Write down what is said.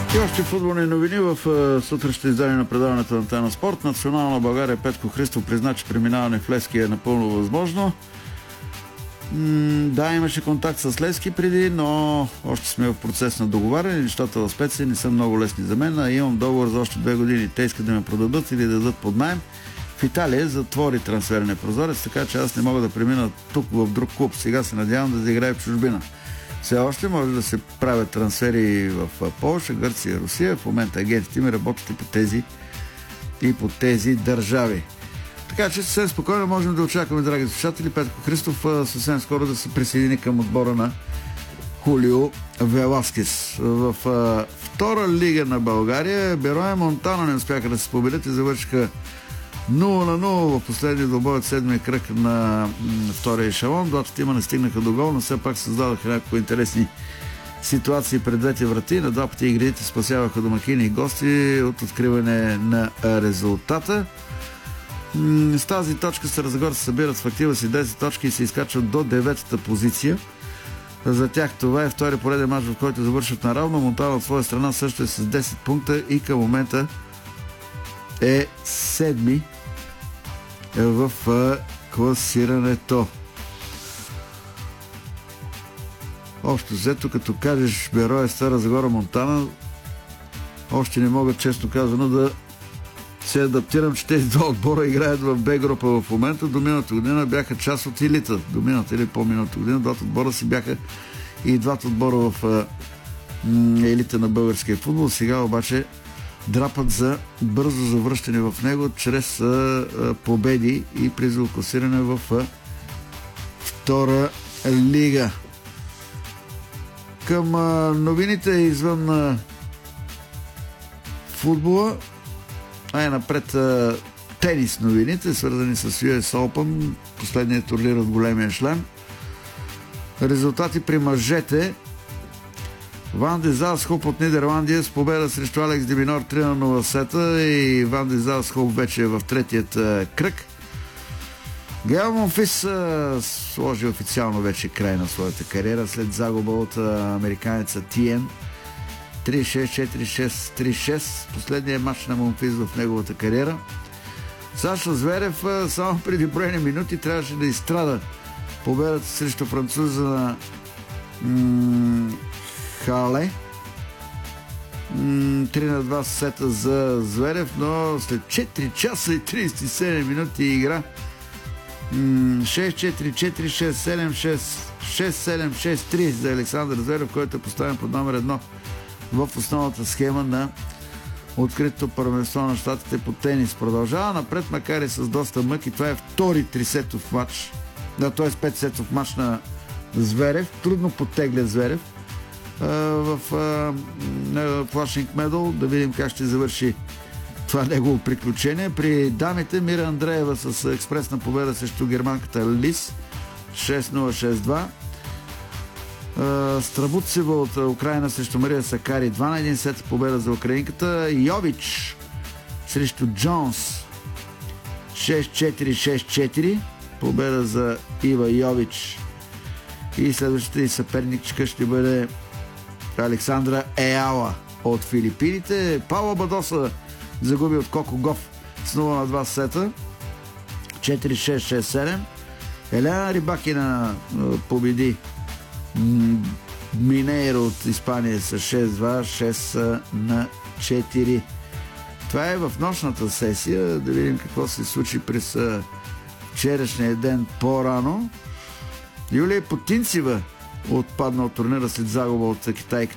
И още футболни новини в сутрешното издание на предаването на Тема Спорт. Национална България Петко Христов призна, че преминаване в Левски е напълно възможно. Да, имаше контакт с Левски преди, но още сме в процес на договаряне. Нещата в Специя не са много лесни за мен, а имам договор за още 2 години. Те искат да ме продадат или да дадат под наем. В Италия затвори трансферния прозорец, така че аз не мога да премина тук в друг клуб. Сега се надявам да заиграя в чужбина. Все още може да се правят трансфери в Полша, Гърция, Русия. В момента агентите ми работят и по тези държави. Така че съвсем спокойно можем да очакваме, драги слушатели, Петко Христов съвсем скоро да се присъедини към отбора на Хулио Веласкес. В втора лига на България Берое Монтана не успяха да се победят и завършиха 0-0 в последния двубой от седмия кръг на втория ешелон. Двата тима не стигнаха до гол, но все пак създадаха няколко интересни ситуации пред двете врати. На два пъти игрите спасяваха домакини и гости от откриване на резултата. С тази точка Стара се събират в актива си 10 точки и се изкачват до 9-та позиция. За тях това е втори пореден мач, в който завършват наравно. Монтана от своя страна също е с 10 пункта и към момента е седми в класирането. Общо взето, като кажеш Берое, Стара Загора, Монтана, още не мога, честно казано, да се адаптирам, че тези два отбора играят в Б група в момента. До миналата година бяха част от елита. До миналата или по-миналата година двата отбора си бяха и двата отбора в елита на българския футбол. Сега обаче драпат за бързо завръщане в него чрез победи и призово класиране в втора лига. Към новините извън футбола, напред тенис новините, свързани с US Open, последният турнир от големия шлем. Резултати при мъжете: Ван де Залсхоп от Нидерландия с победа срещу Алекс де Минор 3-0 сета и Ван де Залсхоп вече е в третият кръг. Гейл Монфис сложи официално вече край на своята кариера след загуба от американеца Тиен 3-6, 4-6, 3-6. Последният матч на Монфис в неговата кариера. Сашо Зверев само преди броени минути трябваше да изстрада победата срещу француза на Хале. 3-2 сета за Зверев, но след 4 часа и 37 минути игра 6-4, 4-6, 7-6, 6-7, 6-3 за Александър Зверев, който е поставен под номер 1 в основната схема на откритото първенство на щатите по тенис. Продължава напред, макар и с доста мъки. Това е втори 3-сетов матч, т.е. 5-сетов матч на Зверев. Трудно подтегля Зверев в Флашинг Медал. Да видим как ще завърши това негово приключение. При дамите Мира Андреева с експресна победа срещу германката Лис 6-0, 6-2. Страбуцева от Украина срещу Мария Сакари 2-1 сет победа за украинката. Йович срещу Джонс 6-4, 6-4 победа за Ива Йович. И следващата и съперничка ще бъде Александра Еала от Филипините. Паула Бадоса загуби от Коко Гоф с 0-2 сета 4-6, 6-7. Елена Рибакина победи Минейро от Испания с 6-2, 6-4. Това е в нощната сесия. Да видим какво се случи през вчерашния ден по-рано. Юлия Потинцева отпадна от турнира след загуба от китайката